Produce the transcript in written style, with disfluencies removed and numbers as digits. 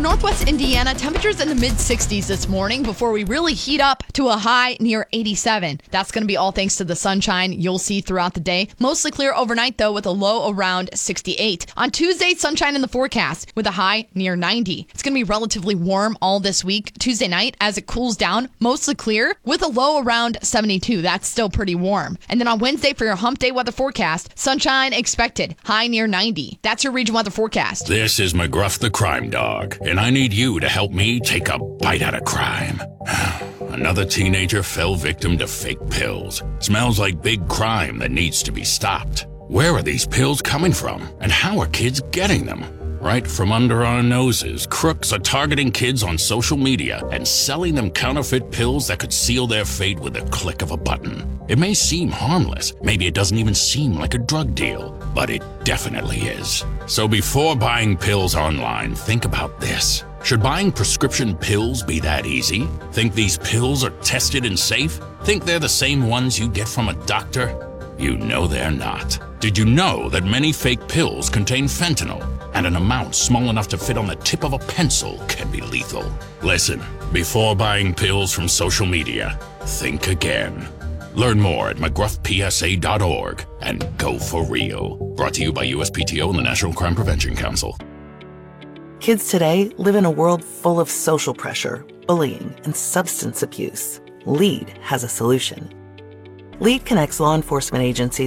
Northwest Indiana, temperatures in the mid-60s this morning before we really heat up to a high near 87. That's going to be all thanks to the sunshine you'll see throughout the day. Mostly clear overnight, though, with a low around 68. On Tuesday, sunshine in the forecast with a high near 90. It's going to be relatively warm all this week. Tuesday night, as it cools down, mostly clear with a low around 72. That's still pretty warm. And then on Wednesday for your hump day weather forecast, sunshine expected, high near 90. That's your region weather forecast. This is McGruff the Crime Dog, and I need you to help me take a bite out of crime. Another teenager fell victim to fake pills. Smells like big crime that needs to be stopped. Where are these pills coming from, and how are kids getting them? Right from under our noses, crooks are targeting kids on social media and selling them counterfeit pills that could seal their fate with a click of a button. It may seem harmless, maybe it doesn't even seem like a drug deal, but it definitely is. So before buying pills online, think about this. Should buying prescription pills be that easy? Think these pills are tested and safe? Think they're the same ones you get from a doctor? You know they're not. Did you know that many fake pills contain fentanyl? And an amount small enough to fit on the tip of a pencil can be lethal. Listen, before buying pills from social media, think again. Learn more at mcgruffpsa.org and go for real. Brought to you by USPTO and the National Crime Prevention Council. Kids today live in a world full of social pressure, bullying, and substance abuse. LEAD has a solution. LEAD connects law enforcement agencies